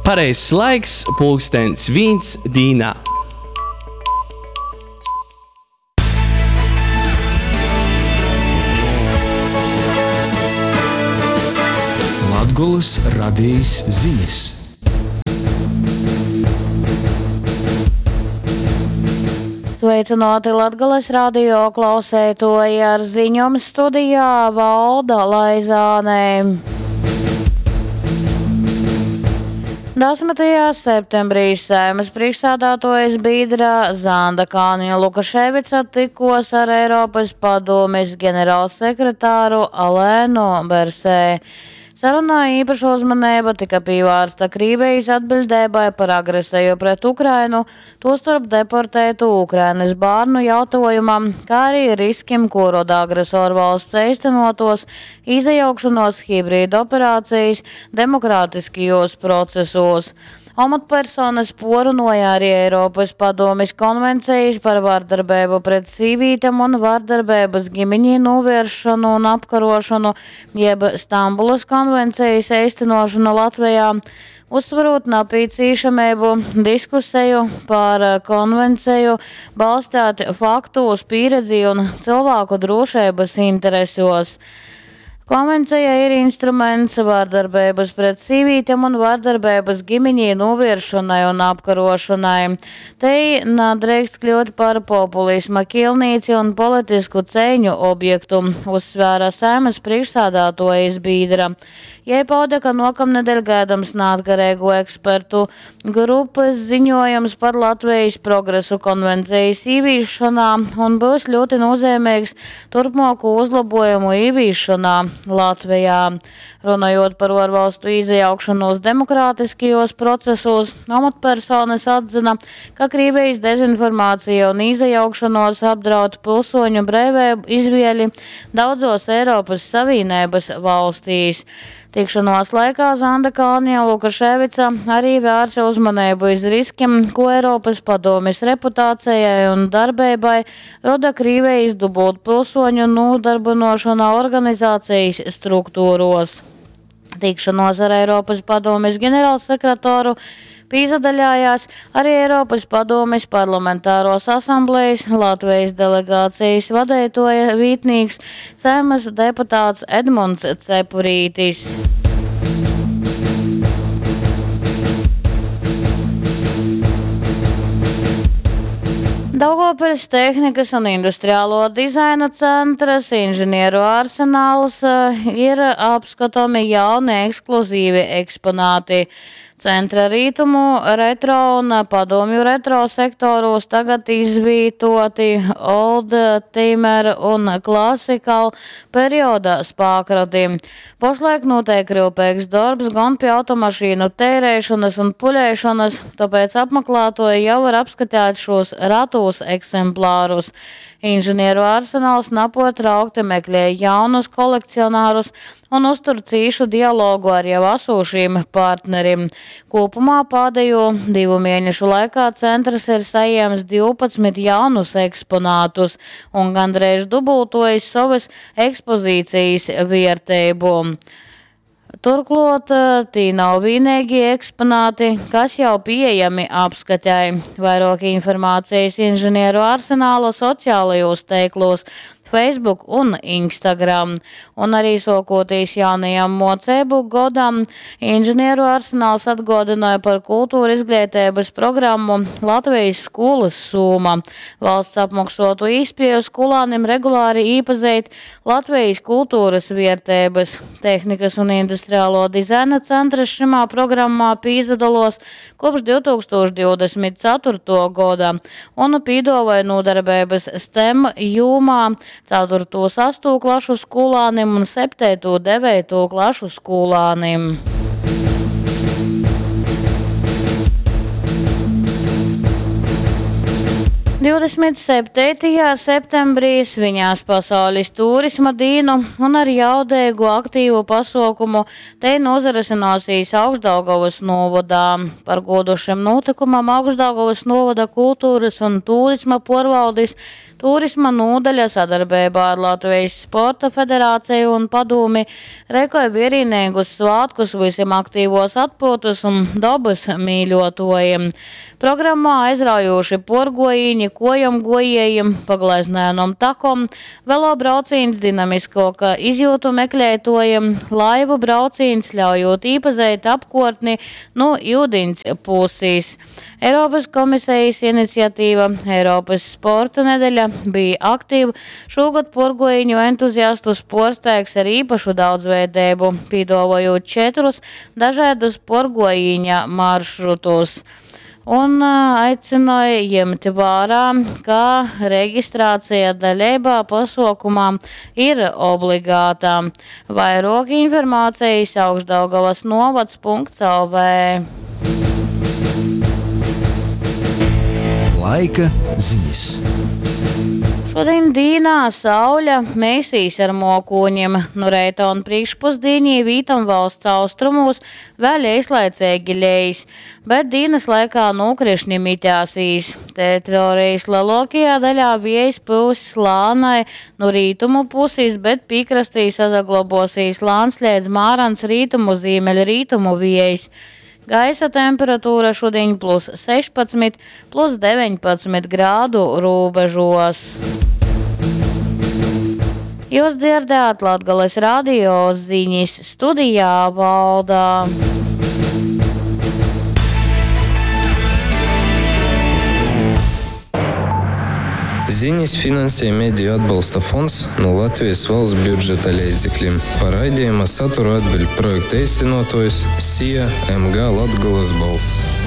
Pareizs laiks - 1:00 dienā. Latgoles radījis ziņas. Sveicināti Latgoles radio klausētoji, ar ziņām studijā Valda Laizāne. 10. septembrī Saeimas priekšsēdētājas biedra Zandakāne Lukaševica tikos ar Eiropas padomes ģenerālsekretāru Alēnu Bersē. Sarunā īpaša uzmanība tika pievērsta Krievijas atbildībai par agresiju pret Ukrainu, tostarp deportētu Ukrainas bērnu jautājumam, kā arī riskiem, ko roda agresoru valsts īstenotos izjaukšanos hibrīda operācijas demokrātiskajos procesos. Amatpersonas porunāja arī Eiropas padomes konvencijas par vardarbību pret sīvītēm un vardarbības ģimeņu novēršanu un apkarošanu, jeb Stambulas konvencijas īstenošanu Latvijā, uzsvarot nepieciešamību diskusiju par konvenciju balstīt faktu uz pieredzi un cilvēku drošības interesos. Konvencija ir instruments vardarbības pret sīvītēm un vardarbības ģimeņu novēršanai un apkarošanai. Te nedrīkst kļūt par populisma ķilnīci un politisku cīņu objektu, uzsvēra Saeimas priekšsēdētājas biedra. Jai pauda, ka nākamnedēļ gaidāms neatkarīgo ekspertu grupas ziņojums par Latvijas progresu konvencijas ievišanā un būs ļoti nozīmīgs turpmāko uzlabojumu ievišanā Latvijā. Runājot par ārvalstu izjaukšanos demokrātiskajos procesos, amatpersonas atzina, ka Krievijas dezinformācija un izjaukšanos apdraud pilsoņu brīvību izvēli daudzos Eiropas Savienības valstīs. Tikšanos laikā Zandakāne Lukaševica arī vērsa uzmanību uz riskiem, ko Eiropas padomes reputācijai un darbībai roda Krievijas dubultpilsoņu nodarbinošana organizācijas struktūros. Tikšanos ar Eiropas padomes ģenerālsekretāru pīsadaļājās arī Eiropas padomes parlamentāros asamblejas Latvijas delegācijas vadītāja vietnieks Saeimas deputāts Edmunds Cepurītis. Daugavpils Tehnikas un industriālo dizaina centras inženieru arsenāls ir apskatāmi jauni ekskluzīvi eksponāti. Centra rītumu retro un padomju retro sektoros tagad izvietoti Old Timer un Classical perioda spākrati. Pašlaik notiek rūpīgs darbs gan pie automašīnu tērēšanas un puļēšanas, tāpēc apmeklētoji jau var apskatīt šos ratos eksemplārus. Inženieru arsenāls napotraukti meklē jaunus kolekcionārus un uztur cīšu dialogu ar jau esošiem partneriem. Kopumā pēdējo 2 mēnešu laikā centrs ir saņēmis 12 jaunus eksponātus un gandrīz dubultojis savas ekspozīcijas vērtību. Turklāt tī nav vienīgi eksponāti, kas jau pieejami apskatai. Vairāk informācijas inženieru arsenāla sociālajos tīklos, Facebook un Instagram. Un arī sokotīs jaunajam mocēbu godam, inženieru arsenāls atgādināja par kultūra izglītības programmu Latvijas skolas summa. Valsts apmaksotu īspēju skolānim regulāri īpazīt Latvijas kultūras vērtības. Tehnikas un industriālo dizaina centrs šimā programmā pīzadalos kopš 2024. gada un pīdovai nodarbības STEM jūmā 4. 8. klašu skolānim un 7. 9. klašu skolānim. – 27. septembrī svinās pasaules turisma dienu un ar jaudīgu aktīvu pasaukumu te nozarasinājās Augšdaugavas novadā. Par godu šim notikumam Augšdaugavas novada kultūras un turisma porvaldis Turisma nodaļa sadarbībā ar Latvijas Sporta federāciju un padomi rekoja vienīgus svātkus visiem aktīvos atpūtas un dabas mīļotājiem. Programmā aizraujoši porgojiņi, kojamgojējiem, paglaiznēnom takom, velobraucīns dinamisko izjūtu meklētojiem, laivu braucīns ļaujot īpazēt apkārtni no Jūdiņas pusīs. Eiropas komisijas iniciatīva Eiropas sporta nedeļa bija aktīva. Šogad porgojiņu entuziastus porsteigs ar īpašu daudzveidību, piedāvājot 4 dažādus porgojiņa maršrutus. Un aicināja ņemt vērā, ka reģistrācija dalībā pasaukumā ir obligātā. Vairāk informācijas Augšdaugavas novads.lv. Laika ziņas. Šodien dīnā sauļa mēsīs ar mokoņiem, no reita un priekšpusdienī vītam valsts austrumos vēl īslaicīgi ļejas, bet dīnas laikā nokrišņi mitāsīs. Teritorijas lielākajā daļā viejas pūs slānai no rītumu pusīs, bet piekrastī sazaglabosīs slāns līdz Mārans rītumu ziemeļu rītumu viejas. Gaisa temperatūra šodien +16, +19 grādu robežos. Jūs dzirdējāt Latgales radio ziņas, studijā Valdā. Ziņas finansē Mediju atbalsta fonds no Latvijas valsts budžeta līdzekļiem. Par raidījuma saturu atbild projekta īstenotājs SIA MG Latgales balss.